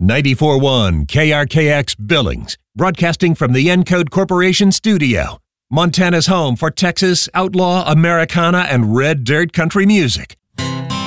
94.1 KRKX Billings, broadcasting from the Encode Corporation studio. Montana's home for Texas, outlaw, Americana, and red dirt country music.